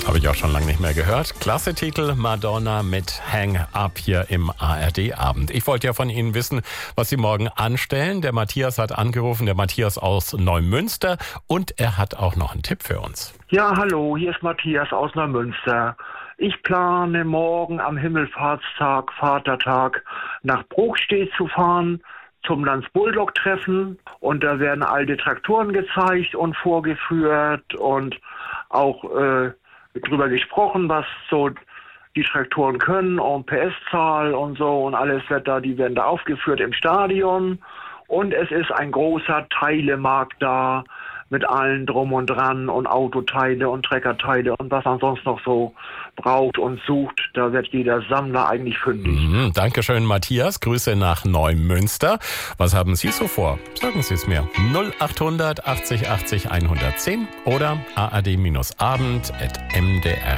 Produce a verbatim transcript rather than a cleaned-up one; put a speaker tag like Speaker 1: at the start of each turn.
Speaker 1: Habe ich auch schon lange nicht mehr gehört. Klasse Titel, Madonna mit Hang Up hier im A R D-Abend. Ich wollte ja von Ihnen wissen, was Sie morgen anstellen. Der Matthias hat angerufen, der Matthias aus Neumünster. Und er hat auch noch einen Tipp für uns.
Speaker 2: Ja, hallo, hier ist Matthias aus Neumünster. Ich plane morgen am Himmelfahrtstag, Vatertag, nach Brokstedt zu fahren zum Lanz-Bulldog-Treffen. Und da werden alte Traktoren gezeigt und vorgeführt und auch äh, drüber gesprochen, was so die Traktoren können und P S-Zahl und so und alles wird da, die werden da aufgeführt im Stadion. Und es ist ein großer Teilemarkt da mit allen drum und dran und Autoteile und Treckerteile und was man sonst noch so braucht und sucht. Da wird jeder Sammler eigentlich fündig.
Speaker 1: Mhm, Dankeschön, Matthias. Grüße nach Neumünster. Was haben Sie so vor? Sagen Sie es mir. null achthundert achtzig achtzig hundertzehn oder a r d abend at m d r